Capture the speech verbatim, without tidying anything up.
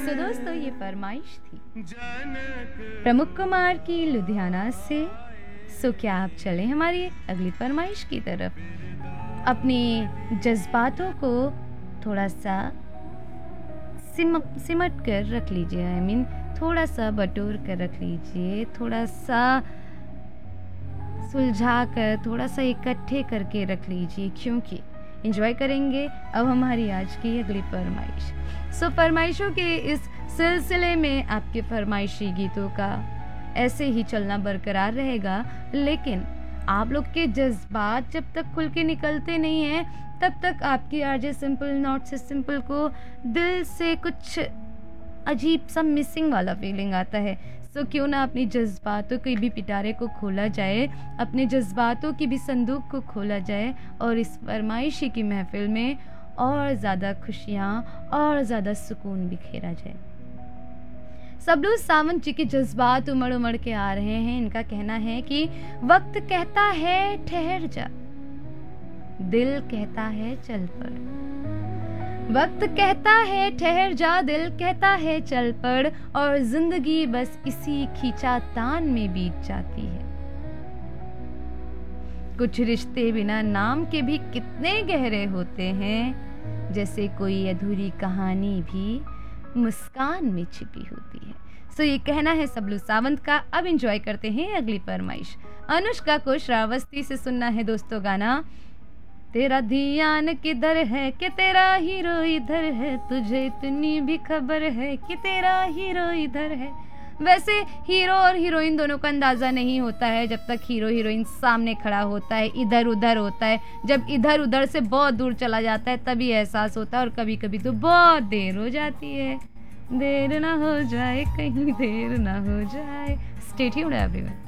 सो दोस्तों ये फरमाइश थी प्रमुख कुमार की लुधियाना से। सो क्या आप चले हमारी अगली फरमाइश की तरफ। अपने जज्बातों को थोड़ा सा सिम सिमट कर रख लीजिए, आई मीन थोड़ा सा बटोर कर रख लीजिए, थोड़ा सा सुलझा कर, थोड़ा सा इकट्ठे करके रख लीजिए, क्योंकि एंजॉय करेंगे अब हमारी आज की अगली फरमाइश। सो फरमाइशों के इस सिलसिले में आपके फरमाइशी गीतों का ऐसे ही चलना बरकरार रहेगा, लेकिन आप लोग के जज्बात जब तक खुल के निकलते नहीं हैं तब तक आपकी आरजे सिंपल नॉट से सिंपल को दिल से कुछ अजीब सा मिसिंग वाला फीलिंग आता है। सो क्यों ना अपनी जज्बातों के भी पिटारे को खोला जाए, अपने जज्बातों की भी संदूक को खोला जाए और इस फरमाइशी की महफिल में और ज़्यादा खुशियाँ और ज़्यादा सुकून बिखेरा जाए। सबलू सावंत जी के जज्बात उमड़ उमड़ के आ रहे हैं। इनका कहना है कि वक्त कहता है ठहर जा, दिल कहता है चल पड़। वक्त कहता है ठहर जा, दिल कहता है चल पड़, और जिंदगी बस इसी खींचातान में बीत जाती है। कुछ रिश्ते बिना नाम के भी कितने गहरे होते हैं, जैसे कोई अधूरी कहानी भी मुस्कान में छिपी होती है। सो ये कहना है सबलू सावंत का। अब एंजॉय करते हैं अगली फरमाइश। अनुष्का को श्रावस्ती से सुनना है दोस्तों गाना तेरा ध्यान किधर है कि तेरा हीरो इधर है, तुझे इतनी भी खबर है कि तेरा हीरो इधर है। वैसे हीरो और हीरोइन दोनों का अंदाज़ा नहीं होता है जब तक हीरो हीरोइन सामने खड़ा होता है, इधर उधर होता है। जब इधर उधर से बहुत दूर चला जाता है तभी एहसास होता है, और कभी कभी तो बहुत देर हो जाती है। देर ना हो जाए, कहीं देर ना हो जाए। Stay tuned everyone.